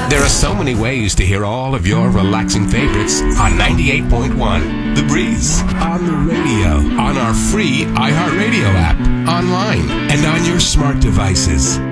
There are so many ways to hear all of your relaxing favorites on 98.1 The Breeze, on the radio, on our free iHeartRadio app, online, and on your smart devices.